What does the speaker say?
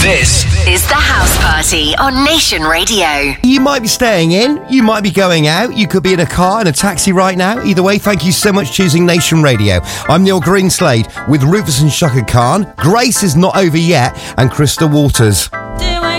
This is The House Party on Nation Radio. You might be staying in, you might be going out, you could be in a car, in a taxi right now. Either way, thank you so much for choosing Nation Radio. I'm Neil Greenslade with Rufus and Shaka Khan. Grace is not over yet, and Crystal Waters.